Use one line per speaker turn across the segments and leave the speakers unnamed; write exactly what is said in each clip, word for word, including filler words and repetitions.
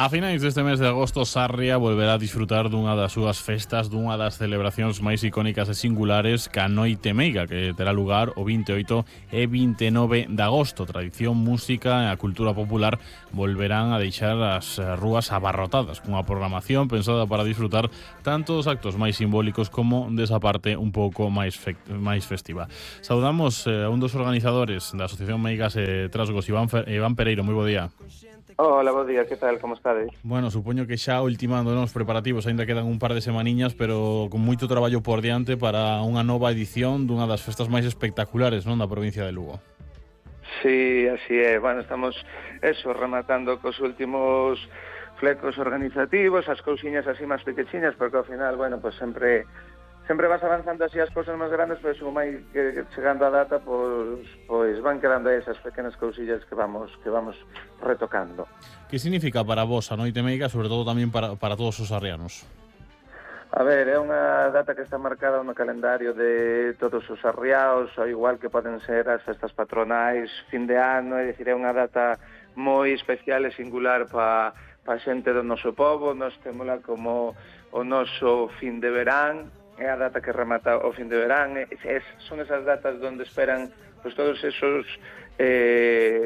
A finais deste mes de agosto, Sarria volverá a disfrutar dunha das súas festas, dunha das celebracións máis icónicas e singulares, ca Noite Meiga, que terá lugar o vinte e oito e vinte e nove de agosto. Tradición, música e a cultura popular volverán a deixar as rúas abarrotadas, cunha programación pensada para disfrutar tanto dos actos máis simbólicos como desa parte un pouco máis, fe máis festiva. Saudamos eh, a un dos organizadores da Asociación Meigas e Trasgos, Iván, Fe Iván Pereiro. Moi bo día.
Hola, bo día, que tal, como estades?
Bueno, supoño que xa ultimando nos preparativos, aínda quedan un par de semaniñas, pero con moito traballo por diante para unha nova edición dunha das festas máis espectaculares, non, da provincia de Lugo.
Sí, así é, bueno, estamos eso, rematando cos últimos flecos organizativos, as cousiñas así máis pequechiñas, porque ao final, bueno, pues sempre sempre vas avanzando así as cousas máis grandes, pero como vai que, que chegando a data, pois pois van quedando esas pequenas cousillas que vamos que vamos retocando.
Que significa para vos a Noite Meiga, sobre todo tamén para, para todos os arrianos?
A ver, é unha data que está marcada no calendario de todos os arriaos, ao igual que poden ser as festas patronais, fin de ano, é dicir, é unha data moi especial e singular para pa xente do noso povo. Nós témola como o noso fin de verán, é a data que remata o fin de verán, é, é, son esas datas onde esperan pues, todos esos eh,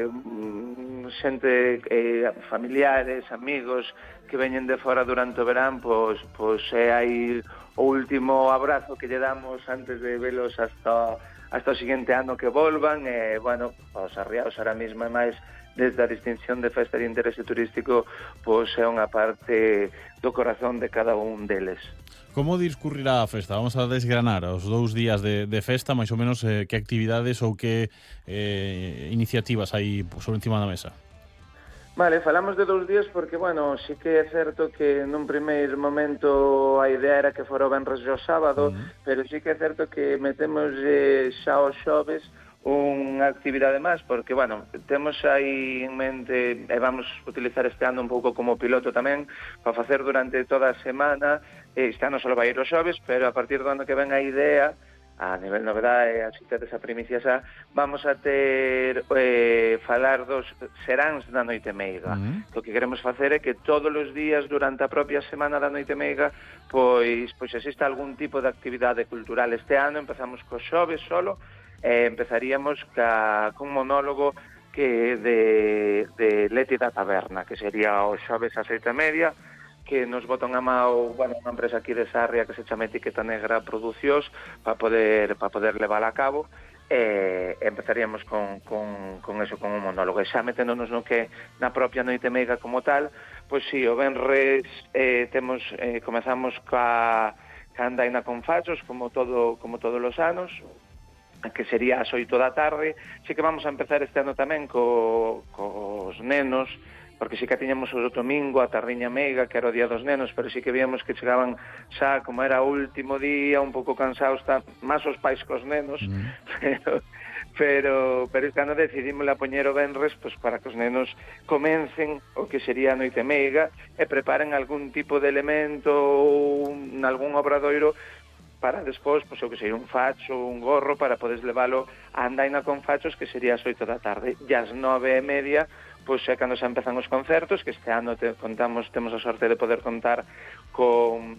xente, eh, familiares, amigos que veñen de fora durante o verán, pois, pois é aí o último abrazo que lle damos antes de velos hasta, hasta o seguinte ano que volvan. E, bueno, os arriaos ahora mesmo é máis desde a distinción de festa de interese turístico, pois é unha parte do corazón de cada un deles.
Como discurrirá a festa? Vamos a desgranar os dous días de, de festa, máis ou menos eh, que actividades ou que eh, iniciativas hai sobre encima da mesa.
Vale, falamos de dous días porque, bueno, sí que é certo que nun primeiro momento a idea era que fora o venres e o sábado, uh-huh. pero sí que é certo que metemos eh, xa os xoves unha actividade máis, porque, bueno, temos aí en mente, e vamos utilizar este ano un pouco como piloto tamén, para facer durante toda a semana. Este ano só vai ir os xoves, pero a partir do ano que ven a idea, a nivel novedade, así tedes a primicia xa, vamos a ter eh, falar dos seráns da Noite Meiga. Uh-huh. O que queremos facer é que todos os días durante a propia semana da Noite Meiga pois, pois exista algún tipo de actividade cultural. Este ano empezamos co xoves solo, e empezaríamos ca, con un monólogo que de, de Leti da Taberna, que sería o xoves a seita e media, que nos botan a mao, bueno, unha empresa aquí de Sarria que se chama Etiqueta Negra Producións para poder para poder levála a cabo. E empezaríamos con, con, con eso, con un monólogo. E xa meténdonos no que na propia Noite Meiga como tal, pois si, o venres eh, temos, eh, comezamos ca, ca andaina con fachos, como todo como todos os anos, que sería ás oito da tarde. Sí que vamos a empezar este ano tamén co, cos nenos, porque sí que tiñamos o domingo a tardiña meiga, que era o día dos nenos, pero sí que víamos que chegaban xa, como era o último día, un pouco cansados, tá, máis os pais cos nenos, mm. pero, pero, pero este ano decidimos a poñer o venres pues, para que os nenos comencen o que sería a Noite Meiga e preparen algún tipo de elemento ou algún obradoiro para despois, pois, o que sería un facho, un gorro, para podes leválo a andaina con fachos, que sería as oito da tarde. E as nove e media, pois é cando se empezan os concertos, que este ano te, contamos, temos a sorte de poder contar con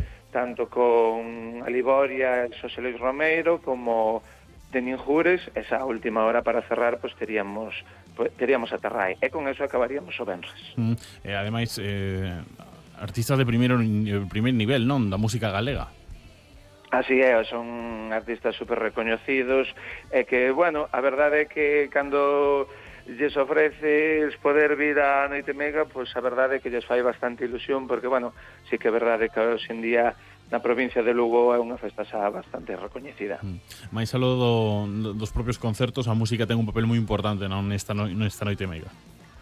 tanto con Aliboria e Xosé Luis Romeiro, como de Ninjures. Esa última hora para cerrar, pois teríamos, pois, teríamos a Terrai. E con eso acabaríamos o venres.
Mm, e ademais, eh, artistas de primeiro, primer nivel, non? Da música galega.
Así é, son artistas super recoñecidos e que, bueno, a verdade é que cando lles ofreces poder vir a Noite Meiga, pois a verdade é que lles fai bastante ilusión, porque, bueno, sí que é verdade que hoxe en día na provincia de Lugo é unha festa xa bastante recoñecida.
Mm. Mais aló do, dos propios concertos, a música ten un papel moi importante non nesta, no, nesta Noite Meiga.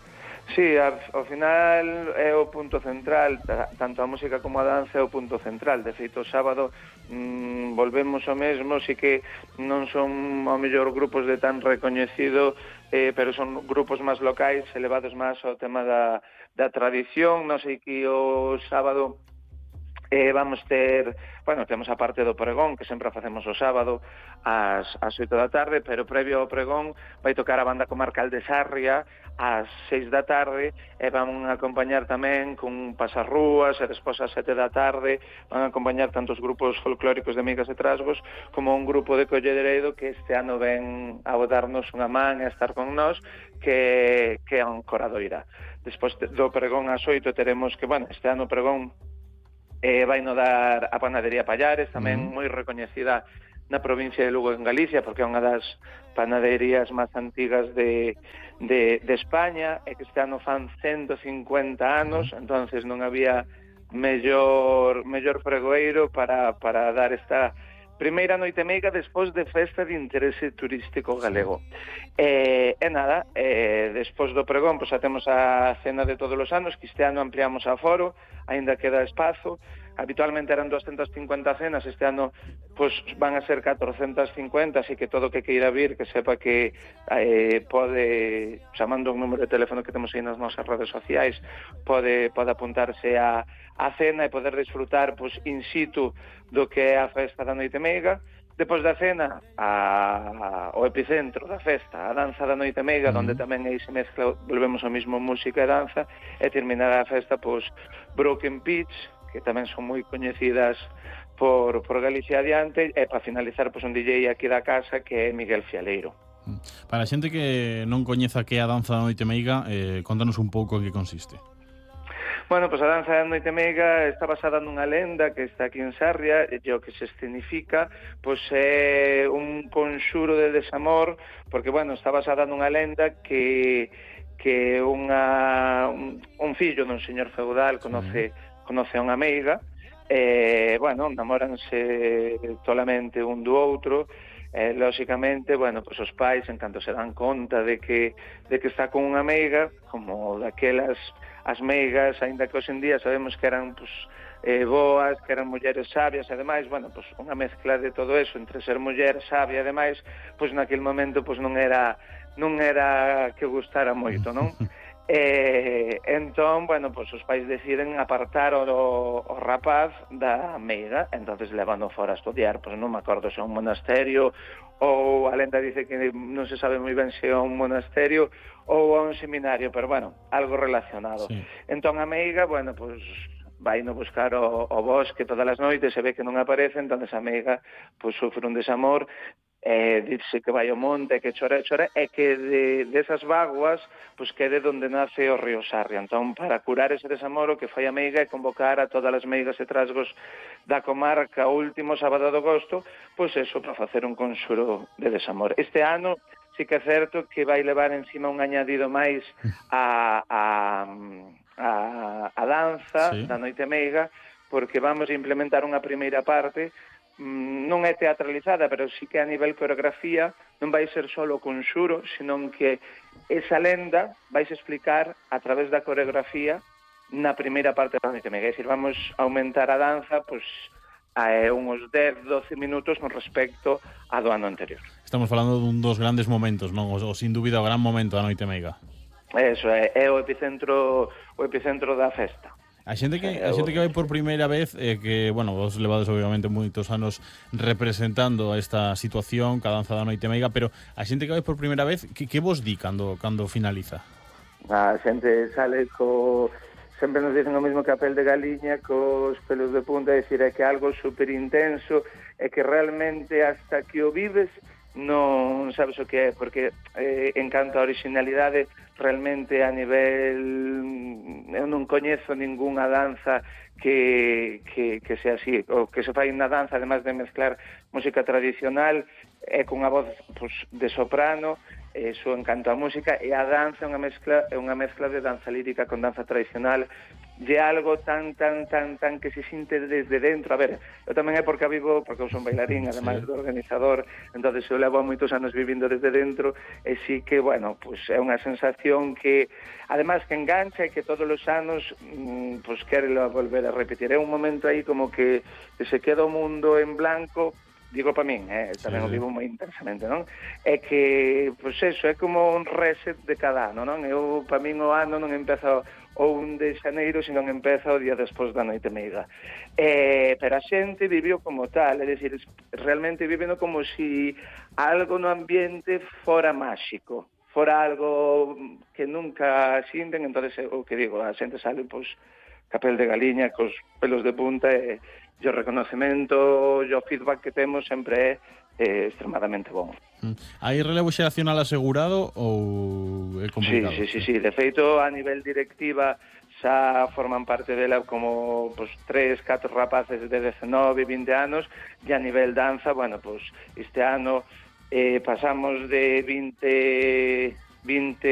Sí, ao final é o punto central, tanto a música como a danza é o punto central. De feito, o sábado mmm, volvemos ao mesmo, si que non son ao mellor grupos de tan recoñecido, eh, pero son grupos máis locais, elevados máis ao tema da, da tradición. Non sei que o sábado E vamos ter, bueno, temos a parte do pregón, que sempre a facemos o sábado ás, ás oito da tarde, pero previo ao pregón vai tocar a banda comarcal de Sarria ás seis da tarde, e van a acompañar tamén con pasarrúas, e despois ás sete da tarde van a acompañar tanto os grupos folclóricos de Migas e Trasgos como un grupo de Colleredo que este ano ven a darnos unha man e a estar con nós, que, que é un Coradoira. Despois do pregón ás oito teremos que, bueno, este ano o pregón Eh, vai no dar a panadería Pallares, tamén mm. moi recoñecida na provincia de Lugo en Galicia, porque é unha das panaderías máis antigas de, de, de España, e que este ano fan ciento cincuenta anos, mm. entonces non había mellor, mellor pregoeiro para, para dar esta primeira noite meiga despois de festa de interese turístico galego. E, e nada, e, despois do pregón, pois, xa temos a cena de todos os anos, que este ano ampliamos a foro, aínda queda espazo. Habitualmente eran doscientas cincuenta cenas, este ano pois, van a ser catrocentas cincuenta, así que todo o que queira vir, que sepa que eh, pode, chamando un número de teléfono que temos aí nas nosas redes sociais, pode, pode apuntarse a, a cena e poder disfrutar pois, in situ do que é a festa da Noite Meiga. Depois da cena, a, o epicentro da festa, a danza da Noite Meiga, mm. onde tamén aí se mezcla, volvemos ao mismo música e danza, e terminará a festa pois, Broken Pitch, que tamén son moi coñecidas por, por Galicia adiante, e para finalizar pois, un D J aquí da casa que é Miguel Fialeiro.
Para a xente que non coñeza que é a danza da Noite Meiga, eh, contanos un pouco en que consiste.
Bueno, pois a danza da Noite Meiga está basada nunha lenda que está aquí en Sarria, e o que se escenifica pois é un conxuro de desamor, porque, bueno, está basada nunha lenda que que unha, un, un fillo dun señor feudal conoce, conoce a unha meiga, e, bueno, namoranse tolamente un do outro, e, lóxicamente, bueno, pois os pais, en canto se dan conta de que, de que está con unha meiga, como daquelas as meigas, aínda que hoxe en día sabemos que eran pues, eh, boas, que eran mulleres sabias e demais, bueno, pues, unha mezcla de todo eso entre ser muller sabia e demais, pois naquele momento pues, non era non era que gustara moito, non? E, entón, bueno, pues, os pais deciden apartar o, o rapaz da meiga, entonces levando fora a estudiar, pues, non me acordo se é un monasterio ou a lenda dice que non se sabe moi ben se é un monasterio ou a un seminario, pero bueno, algo relacionado. Sí. Entón a meiga, bueno, pues vai no buscar o, o bosque todas as noites, se ve que non aparece, entón a meiga pues, sufre un desamor, eh, dice que vai ao monte, que chora e chora, e que de, desas vaguas pues, quede donde nace o río Sarria. Entón, para curar ese desamor, o que fai a meiga é convocar a todas as meigas e trasgos da comarca o último sábado de agosto, pois pues eso, para facer un conxuro de desamor. Este ano, sí que é certo que vai levar encima un añadido máis a, a, a, a danza sí. da Noite Meiga, porque vamos a implementar unha primeira parte, non é teatralizada, pero sí que a nivel coreografía non vai ser só o conxuro, senón que esa lenda vais explicar a través da coreografía na primeira parte da Noite Meiga. É dicir, vamos a aumentar a danza pois, a uns dez, doce minutos con respecto a do ano anterior.
Estamos falando dun dos grandes momentos, non? O, o sin dúbida o gran momento da Noite Meiga.
Eso é, é o epicentro o epicentro da festa.
A xente que a xente que vai por primeira vez, eh, que, bueno, vos levades obviamente moitos anos representando esta situación, ca danza da Noite Meiga, pero a xente que vai por primeira vez, que, que vos di cando, cando finaliza?
A xente sale co... Sempre nos dicen o mesmo que a pel de galiña, cos pelos de punta, é dicir, é que algo super intenso, é que realmente hasta que o vives non sabes o que é, porque eh, en canto a originalidade, realmente a nivel... Eu non coñezo ningunha danza que, que, que sea así, o que se fai na danza, además de mezclar música tradicional, é cunha voz pues, de soprano, eso en canto a música, e a danza é unha mezcla, é unha mezcla de danza lírica con danza tradicional, de algo tan, tan, tan, tan que se sinte desde dentro. A ver, eu tamén é porque vivo, porque eu son bailarín, además sí. do organizador, entonces eu levo moitos anos vivindo desde dentro, e sí que, bueno, pues é unha sensación que, además que engancha e que todos os anos, mmm, pues quere volver a repetir. É un momento aí como que, que se queda o mundo en blanco, digo para min, eh, tamén
Sí.
o vivo moi intensamente, non? É que, pois eso, é como un reset de cada ano, non? Eu, para min, o ano non empeza o un de xaneiro, sino que empeza o día despois da noite meiga. Eh, pero a xente viviu como tal, é dicir, realmente viveno como si algo no ambiente fora máxico, fora algo que nunca sinten, entonces o que digo, a xente sale, pois, capel de galiña, cos pelos de punta, e, e o reconocemento e o feedback que temos sempre é eh, extremadamente bon.
Hai relevo xeracional asegurado ou é
Sí,
complicado?
sí, sí, sí, de feito, a nivel directiva xa forman parte dela como pues, tres, catro rapaces de dezenove, vinte anos, e a nivel danza, bueno, pues este ano eh, pasamos de vinte, vinte